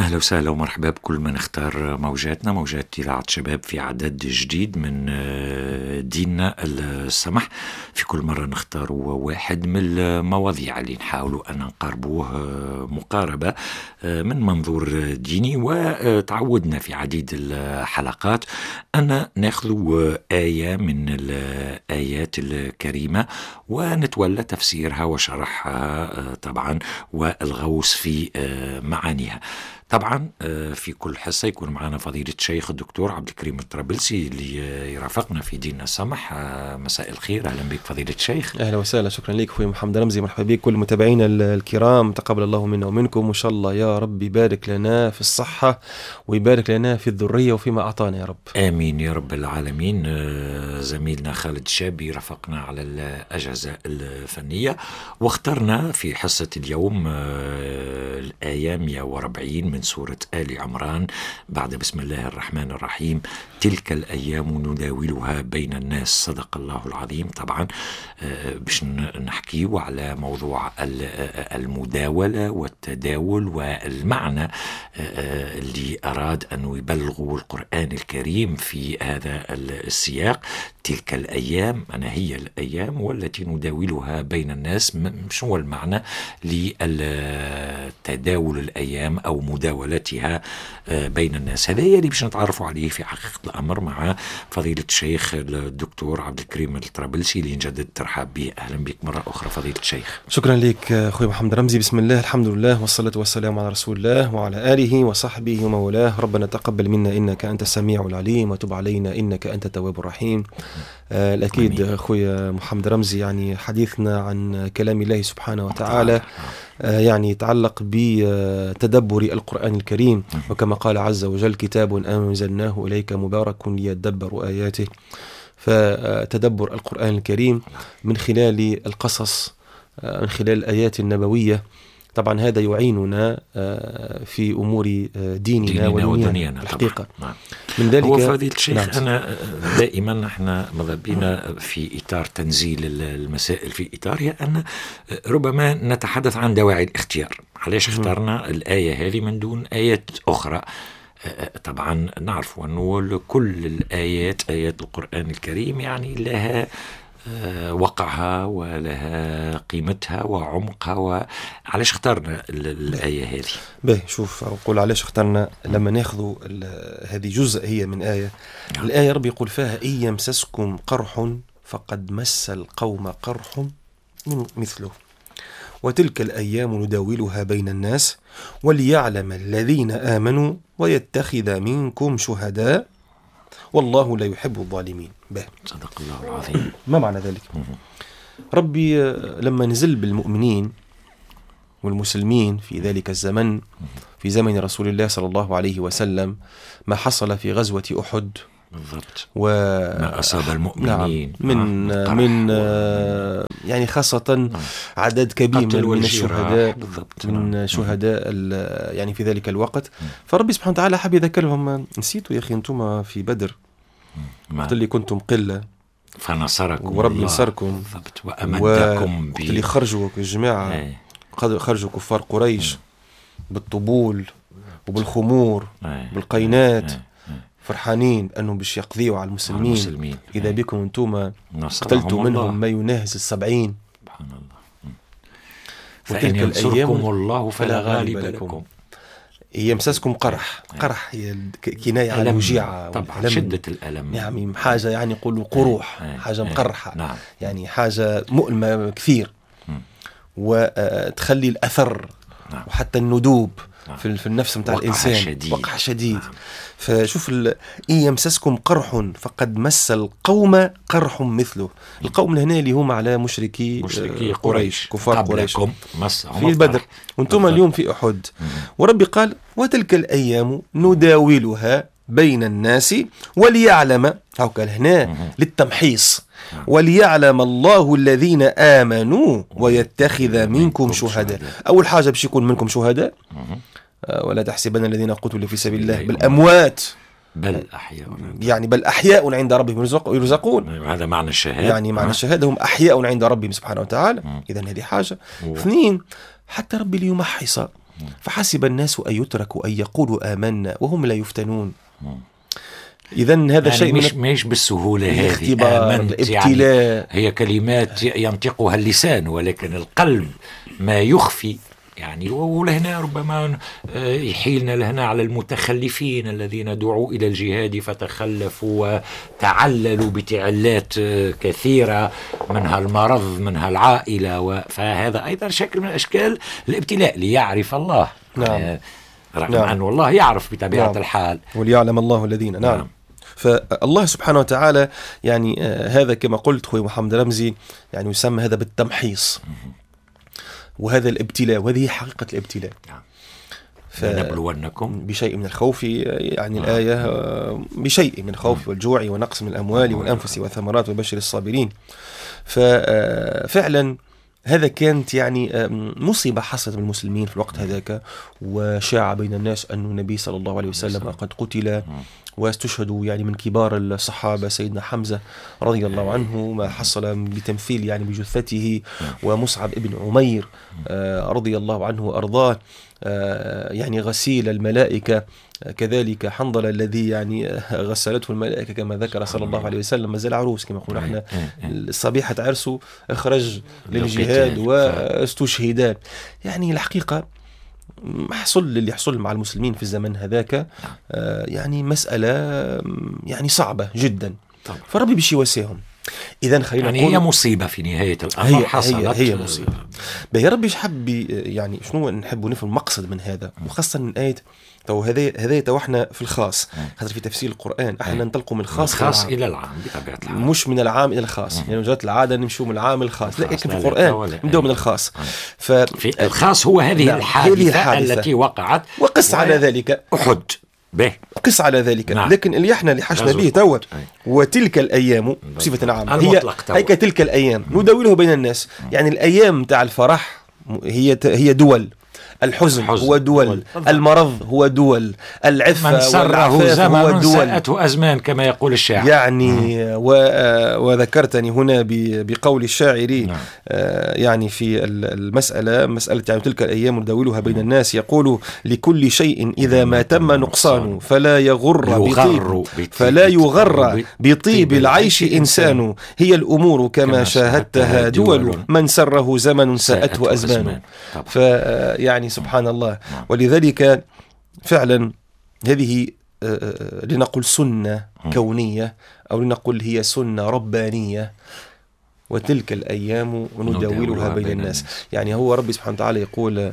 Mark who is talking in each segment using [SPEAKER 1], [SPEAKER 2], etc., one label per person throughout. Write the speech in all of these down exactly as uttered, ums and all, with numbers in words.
[SPEAKER 1] أهلا وسهلا ومرحبا بكل من اختار موجاتنا، موجات إذاعة شباب في عدد جديد من ديننا السمح. في كل مرة نختار واحد من المواضيع اللي نحاولوا أن نقربوه مقاربة من منظور ديني، وتعودنا في عديد الحلقات أن نأخذ آية من الآيات الكريمة ونتولى تفسيرها وشرحها طبعا والغوص في معانيها. طبعا في كل حصة يكون معنا فضيلة الشيخ الدكتور عبد الكريم الطرابلسي اللي يرافقنا في ديننا السمح. مساء الخير، أهلا بك فضيلة الشيخ.
[SPEAKER 2] أهلا وسهلا، شكرا لك أخوي محمد رمزي، مرحبا بك كل متابعينا الكرام، تقبل الله منا ومنكم، وإن شاء الله يا رب يبارك لنا في الصحة ويبارك لنا في الذرية وفيما أعطانا يا رب.
[SPEAKER 1] آمين يا رب العالمين. زميلنا خالد الشابي رافقنا على الأجهزة الفنية، واخترنا في حصة اليوم الآية مئة وأربعين من سورة آل عمران بعد بسم الله الرحمن الرحيم: تلك الأيام نداولها بين الناس. صدق الله العظيم. طبعا باش نحكي على موضوع المداولة والتداول والمعنى اللي أراد أن يبلغوا القرآن الكريم في هذا السياق. تلك الأيام، أنا هي الأيام والتي نداولها بين الناس. شو هو المعنى لتداول الأيام أو مداولتها بين الناس؟ هذا اللي باش نتعرفوا عليه في حقيقة الأمر مع فضيلة الشيخ الدكتور عبد الكريم الطرابلسي اللي نجدد ترحب به. أهلا بك مرة أخرى فضيلة الشيخ.
[SPEAKER 2] شكرا لك أخوي محمد رمزي. بسم الله، الحمد لله، والصلاة والسلام على رسول الله وعلى آله وصحبه ومولاه. ربنا تقبل منا إنك أنت السميع العليم وتب علينا إنك أنت التواب الرحيم. آه الأكيد أخوي محمد رمزي، يعني حديثنا عن كلام الله سبحانه وتعالى آه يعني يتعلق بتدبر القرآن الكريم، وكما قال عز وجل: كتاب أنزلناه إليك مبارك ليدبروا آياته. فتدبر القرآن الكريم من خلال القصص، من خلال الآيات النبوية، طبعا هذا يعيننا في أمور ديننا, ديننا ودنيانا الحقيقة.
[SPEAKER 1] نعم.
[SPEAKER 2] من ذلك
[SPEAKER 1] هو فضيلة الشيخ، نعم. أنا دائما احنا مذبينا في إطار تنزيل المسائل في إطارها أن ربما نتحدث عن دواعي الاختيار. علاش اخترنا الآية هذه من دون آيات أخرى؟ طبعا نعرف أنه كل الآيات، آيات القرآن الكريم، يعني لها وقعها ولها قيمتها وعمقها. وعلاش اخترنا الآية هذه؟
[SPEAKER 2] باهي، شوف أقول علاش اخترنا. لما ناخذ هذه جزء هي من آية، نعم. الآية ربي يقول فيها: إن يمسسكم قرح فقد مس القوم قرح من مثله وتلك الأيام نداولها بين الناس وليعلم الذين آمنوا ويتخذ منكم شهداء والله لا يحب الظالمين. به.
[SPEAKER 1] صدق الله العظيم.
[SPEAKER 2] ما معنى ذلك؟ ربي لما نزل بالمؤمنين والمسلمين في ذلك الزمن، في زمن رسول الله صلى الله عليه وسلم، ما حصل في غزوة أحد
[SPEAKER 1] بالضبط،
[SPEAKER 2] وما
[SPEAKER 1] أصاب المؤمنين،
[SPEAKER 2] نعم، من آه من آه يعني خاصة عدد كبير من الشهداء، من نعم. شهداء يعني في ذلك الوقت. فربي سبحانه وتعالى حب يذكرهم: نسيتوا يا أخي أنتم في بدر وقت اللي كنتم قلة
[SPEAKER 1] فنصركم
[SPEAKER 2] وربي نصركم
[SPEAKER 1] وأمدكم
[SPEAKER 2] وقت اللي خرجوا الجماعة ايه. خرجوا كفار قريش ايه. بالطبول وبالخمور ايه. بالقينات ايه. فرحانين أنهم باش يقضيوا على المسلمين, على المسلمين. إذا ايه. بكم أنتم قتلتوا منهم ما يناهز السبعين.
[SPEAKER 1] سبحان الله. فإن ينصركم الله فلا غالب لكم.
[SPEAKER 2] يمسسكم قرح. قرح هي كناية على الوجيعة
[SPEAKER 1] طبعا، شدة الألم،
[SPEAKER 2] يعني حاجة يعني يقولوا قروح، حاجة مقرحة، نعم. يعني حاجة مؤلمة كثير وتخلي الأثر، نعم. وحتى الندوب نعم. في النفس متاع الإنسان،
[SPEAKER 1] شديد.
[SPEAKER 2] وقع شديد،
[SPEAKER 1] نعم.
[SPEAKER 2] فشوف إن يمسسكم قرح فقد مس القوم قرح مثله. القوم هنا اللي هم على مشركي,
[SPEAKER 1] مشركي قريش،
[SPEAKER 2] كفار قريش في
[SPEAKER 1] البدر،
[SPEAKER 2] وانتم اليوم في أحد. وربي قال: وتلك الأيام نداولها بين الناس وليعلم، هاكا هنا للتمحيص، وليعلم الله الذين آمنوا ويتخذ منكم شهداء. أول حاجة باش يكون منكم شهداء، ولا تحسبن الذين قتلوا في سبيل الله بالأموات
[SPEAKER 1] بل أحياء،
[SPEAKER 2] يعني بل أحياء عند ربهم يرزقون.
[SPEAKER 1] هذا معنى الشهادة،
[SPEAKER 2] يعني معنى الشهادة هم أحياء عند ربهم سبحانه وتعالى. إذن هذه حاجة. اثنين، حتى ربي ليمحص فحسب الناس أن يتركوا أن يقولوا آمنا وهم لا يفتنون. إذن هذا
[SPEAKER 1] يعني
[SPEAKER 2] شيء
[SPEAKER 1] مش
[SPEAKER 2] من
[SPEAKER 1] مش بالسهولة هذه.
[SPEAKER 2] الاختبار، الابتلاء.
[SPEAKER 1] يعني هي كلمات ينطقها اللسان، ولكن القلب ما يخفي. يعني ولهنا ربما يحيلنا لهنا على المتخلفين الذين دعوا إلى الجهاد فتخلفوا وتعللوا بتعلات كثيرة، منها المرض منها العائلة، فهذا أيضا شكل من أشكال الابتلاء ليعرف الله.
[SPEAKER 2] نعم.
[SPEAKER 1] رغم
[SPEAKER 2] نعم.
[SPEAKER 1] أن الله يعرف بطبيعة
[SPEAKER 2] نعم.
[SPEAKER 1] الحال،
[SPEAKER 2] وليعلم الله الذين. نعم, نعم. فالله سبحانه وتعالى يعني آه هذا كما قلت خوي محمد رمزي، يعني يسمى هذا بالتمحيص، وهذا الابتلاء، وهذه حقيقة الابتلاء.
[SPEAKER 1] فنبلونكم
[SPEAKER 2] بشيء من الخوف، يعني آه. الآية آه بشيء من الخوف والجوع ونقص من الأموال والأنفس والثمرات وبشر الصابرين. ففعلا هذا كانت يعني مصيبة حصلت بالمسلمين في الوقت هذاك، وشاع بين الناس أن النبي صلى الله عليه وسلم قد قتل، واستشهدوا يعني من كبار الصحابة سيدنا حمزة رضي الله عنه ما حصل بتمثيل يعني بجثته، ومصعب ابن عمير رضي الله عنه وأرضاه يعني غسيل الملائكة، كذلك حنظلة الذي يعني غسلته الملائكة كما ذكر صلى الله عليه وسلم، مازال عروس كما قلنا احنا، صبيحة عرسه اخرج للجهاد واستشهدان. يعني الحقيقة حصل اللي يحصل مع المسلمين في الزمن هذاك يعني مسألة يعني صعبة جدا، فربي بشي وسيهم. إذا خلينا
[SPEAKER 1] يعني
[SPEAKER 2] نقول
[SPEAKER 1] هي مصيبة في نهاية الأمر
[SPEAKER 2] هي
[SPEAKER 1] حصلت،
[SPEAKER 2] هي, هي مصيبة. يا ربي حب يعني شنو نحب نفهم المقصد من هذا، وخاصة من آية تو هذا هذا تو احنا في الخاص، خاطر في تفسير القرآن احنا ننطلقوا من الخاص
[SPEAKER 1] خاص إلى العام بطبيعة الحال،
[SPEAKER 2] مش من العام إلى الخاص. مم. يعني جات العادة نمشوا من العام الخاص، لا لكن في القرآن نبدأ من الخاص.
[SPEAKER 1] في الخاص هو هذه لا. الحادثة, الحادثة التي وقعت،
[SPEAKER 2] وقس على ذلك
[SPEAKER 1] أحد به
[SPEAKER 2] قس على ذلك.
[SPEAKER 1] نعم.
[SPEAKER 2] لكن اللي احنا اللي حشنا به توا وتلك الأيام بصفة عامة هي هيك تلك الأيام نداوله بين الناس. يعني الأيام تاع الفرح هي هي دول، الحزن هو دول، المرض هو دول، العفة
[SPEAKER 1] من سره زمن ساءته أزمان كما يقول الشاعر.
[SPEAKER 2] يعني و... وذكرتني هنا ب... بقول الشاعر نعم. آه يعني في المسألة مسألة يعني تلك الأيام نداولها بين الناس، يقول لكل شيء إذا ما تم نقصان فلا يغر بطيب فلا يغر بطيب العيش إنسان، هي الأمور كما شاهدتها دول من سره زمن ساءته أزمان. فيعني سبحان الله. ولذلك فعلا هذه لنقل سنة كونية أو لنقل هي سنة ربانية، وتلك الأيام ونداولها بين الناس. يعني هو ربي سبحانه وتعالى يقول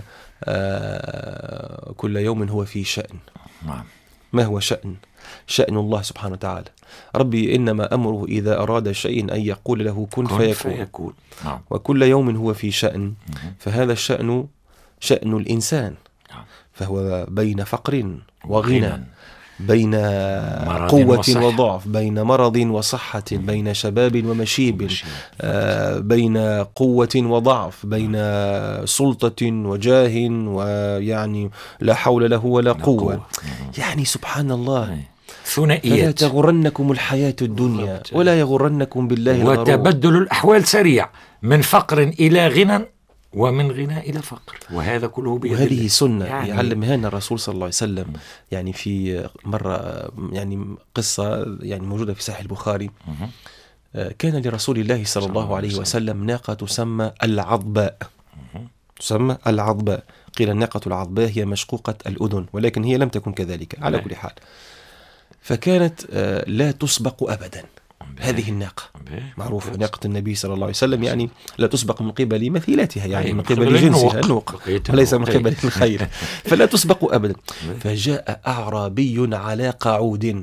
[SPEAKER 2] آه كل يوم هو في شأن. ما هو شأن؟ شأن الله سبحانه وتعالى. ربي إنما أمره إذا أراد شيء أن يقول له كن, كن فيكون, فيكون. وكل يوم هو في شأن. فهذا الشأن شأن الإنسان، فهو بين فقر وغنى، بين قوة وضعف، بين مرض وصحة، بين شباب ومشيب، آه بين قوة وضعف، بين سلطة وجاه، ويعني لا حول له ولا قوة. يعني سبحان الله.
[SPEAKER 1] ثنائيات.
[SPEAKER 2] فلا تغرنكم الحياة الدنيا ولا يغرنكم بالله الغرور.
[SPEAKER 1] وتبدل الأحوال سريع، من فقر إلى غنى ومن غنى إلى فقر، وهذا كله بيد الله.
[SPEAKER 2] وهذه سنة يعني يعلمها لنا الرسول صلى الله عليه وسلم. يعني في مرة يعني قصة يعني موجودة في صحيح البخاري، كان لرسول الله صلى الله عليه وسلم ناقة تسمى العضباء، تسمى العضباء. قيل الناقة العضباء هي مشقوقة الأذن، ولكن هي لم تكن كذلك على كل حال. فكانت لا تسبق أبدا هذه الناقة، معروفة ناقة النبي صلى الله عليه وسلم، يعني لا تسبق من قبل مثيلتها، يعني من قبل جنسها النوق وليس من قبل الخير، فلا تسبق أبدا. فجاء أعرابي على قعود،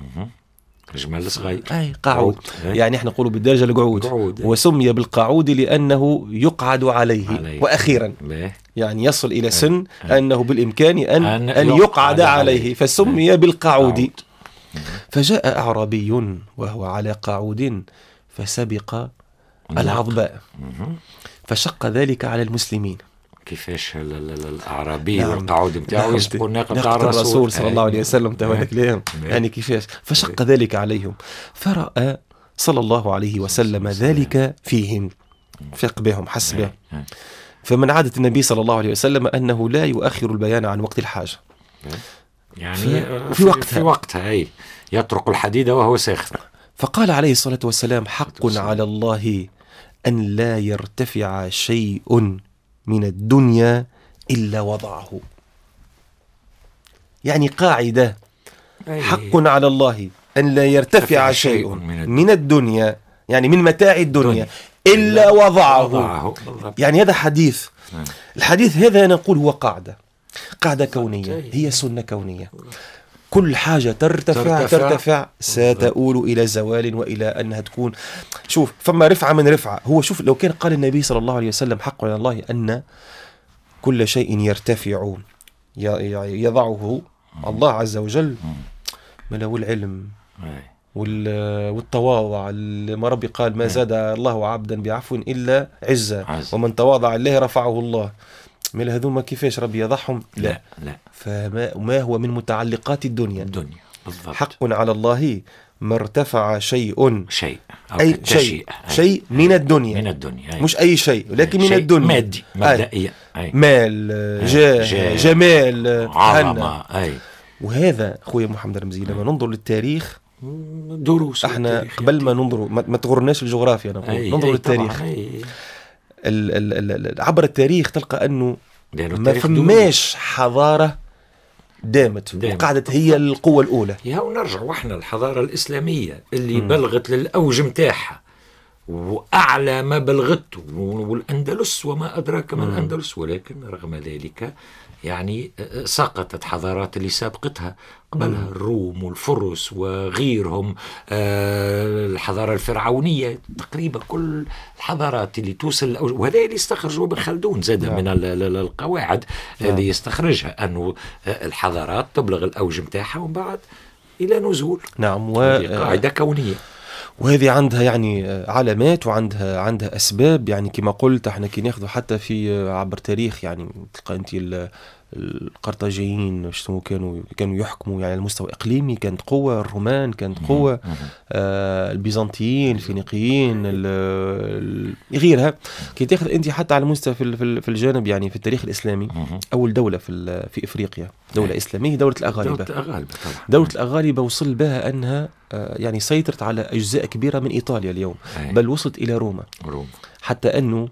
[SPEAKER 1] جمال صغير،
[SPEAKER 2] أي قعود، يعني احنا نقول بالدرجة القعود، وسمي بالقعود لأنه يقعد عليه, عليه. وأخيرا يعني يصل إلى سن أنه بالإمكان أن, أن, أن يقعد عليه، فسمي بالقعود. فجاء أعرابي وهو على قعود فسبق العضباء، فشق ذلك على المسلمين.
[SPEAKER 1] كيفاش الأعرابي نعم. والقعود متاعه يسبقوا الناقة بتاع
[SPEAKER 2] الرسول صلى الله عليه وسلم تبارك لهم، يعني كيفاش فشق ذلك عليهم، فرأى صلى الله عليه وسلم ذلك فيهم، فاق بهم حسبه، فمن عادة النبي صلى الله عليه وسلم أنه لا يؤخر البيان عن وقت الحاجة،
[SPEAKER 1] يعني
[SPEAKER 2] في,
[SPEAKER 1] في
[SPEAKER 2] وقتها
[SPEAKER 1] في وقتها أي يطرق الحديد وهو ساخن.
[SPEAKER 2] فقال عليه الصلاة والسلام: حق على الله أن لا يرتفع شيء من الدنيا إلا وضعه. يعني قاعدة، حق على الله أن لا يرتفع شيء من الدنيا، يعني من متاع الدنيا، إلا وضعه. يعني هذا حديث. الحديث هذا نقول هو قاعدة قاعدة كونية، هي سنة كونية. كل حاجة ترتفع ترتفع, ترتفع ستؤول إلى زوال وإلى أنها تكون. شوف، فما رفعة من رفعة. هو شوف، لو كان قال النبي صلى الله عليه وسلم: حق على الله أن كل شيء يرتفع يضعه الله عز وجل، ما له العلم والتواضع. ما ربي قال: ما زاد الله عبدا بعفو إلا عزة، ومن تواضع الله رفعه الله. من هذوما كيفاش ربي يضحهم؟ لا لا. فما ما هو من متعلقات الدنيا الدنيا بالضبط. حق على الله ما ارتفع شيء
[SPEAKER 1] شيء
[SPEAKER 2] أي شيء شيء, شيء من الدنيا
[SPEAKER 1] من الدنيا أي.
[SPEAKER 2] مش أي شيء، ولكن من الدنيا،
[SPEAKER 1] مادي مبدئيا،
[SPEAKER 2] مال، جاه، جمال،
[SPEAKER 1] عظمة. أي.
[SPEAKER 2] وهذا أخوي محمد رمزي لما ننظر للتاريخ،
[SPEAKER 1] دروس
[SPEAKER 2] احنا قبل ما ننظر ما تغرناش الجغرافيا، نقول
[SPEAKER 1] أي.
[SPEAKER 2] ننظر
[SPEAKER 1] أي
[SPEAKER 2] للتاريخ. ال ال ال عبر التاريخ تلقى أنه ما فماش حضارة دامت, دامت. وقعدت هي القوة الأولى.
[SPEAKER 1] يا ونرجع وإحنا الحضارة الإسلامية اللي م. بلغت للأوج متاعها وأعلى ما بلغته، والأندلس وما أدراك ما الأندلس، ولكن رغم ذلك يعني سقطت حضارات اللي سابقتها قبلها، الروم والفرس وغيرهم، آه الحضارة الفرعونية، تقريبا كل الحضارات اللي توصل، وهذا اللي استخرجوا ابن خلدون زاد نعم. من القواعد نعم. اللي يستخرجها أنه الحضارات تبلغ الأوج متاعها ومن بعد إلى نزول.
[SPEAKER 2] نعم،
[SPEAKER 1] وقاعدة كونية،
[SPEAKER 2] وهذه عندها يعني علامات وعندها عندها أسباب. يعني كما قلت احنا كي ناخذوا حتى في عبر تاريخ، يعني تلقى انت القرطاجيين شنو كانوا كانوا يحكموا يعني على المستوى إقليمي، كانت قوة. الرومان كانت قوة، آه البيزنطيين، الفينيقيين، غيرها. كي تاخذ انت حتى على المستوى في الجانب يعني في التاريخ الإسلامي، أول دولة في في إفريقيا دولة إسلامية دولة الأغالبة.
[SPEAKER 1] دولة الأغالبة طبعا.
[SPEAKER 2] دولة الأغالبة وصل بها أنها يعني سيطرت على أجزاء كبيرة من إيطاليا اليوم، بل وصلت إلى روما. روما. حتى أنه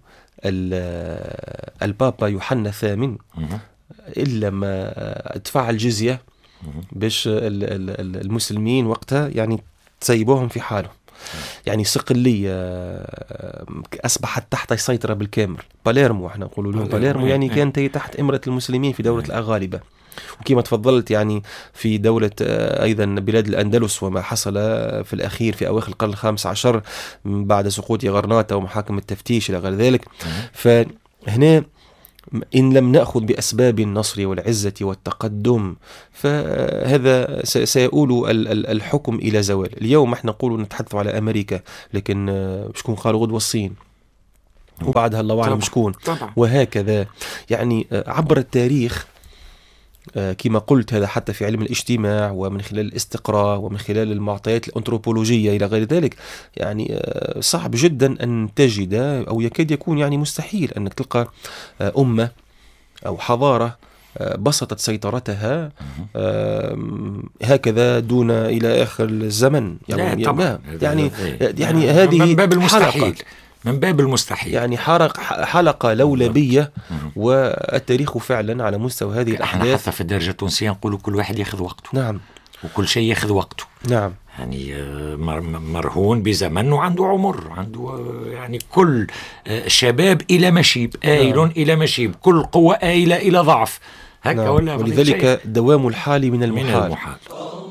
[SPEAKER 2] البابا يوحنا الثامن إلا ما ادفع الجزية باش المسلمين وقتها يعني تسيبوهم في حالهم. يعني صقلية أصبحت تحت السيطرة بالكامل. باليرمو احنا نقولوا لهم باليرمو، يعني كانت تحت إمرة المسلمين في دولة الأغالبة. وكما تفضلت يعني في دولة أيضا بلاد الأندلس وما حصل في الأخير في أواخر القرن الخامس عشر بعد سقوط غرناطة ومحاكم التفتيش إلى غير ذلك. فهنا إن لم نأخذ بأسباب النصر والعزة والتقدم فهذا سيؤول الحكم إلى زوال. اليوم احنا نقول نتحدث على أمريكا، لكن شكون قالوا غدوة الصين، وبعدها الله أعلم شكون، وهكذا. يعني عبر التاريخ كما قلت هذا حتى في علم الاجتماع ومن خلال الاستقراء ومن خلال المعطيات الأنثروبولوجية إلى غير ذلك، يعني صعب جدا أن تجد أو يكاد يكون يعني مستحيل أنك تلقى أمة أو حضارة بسطت سيطرتها هكذا دون إلى آخر الزمن. يعني
[SPEAKER 1] طبعا.
[SPEAKER 2] يعني يعني هذه
[SPEAKER 1] من باب المستحيل، من باب المستحيل،
[SPEAKER 2] يعني حلقة لولبية. والتاريخ فعلا على مستوى هذه الأحداث
[SPEAKER 1] حتى في الدرجة التونسية نقولوا كل واحد ياخذ وقته.
[SPEAKER 2] نعم.
[SPEAKER 1] وكل شيء ياخذ وقته.
[SPEAKER 2] نعم.
[SPEAKER 1] يعني مرهون بزمن وعنده عمر، عنده يعني كل شباب إلى مشيب، آيل نعم. إلى مشيب، كل قوة آيلة إلى ضعف هكا. نعم.
[SPEAKER 2] ولا ولذلك دوام الحال من المحال, من المحال.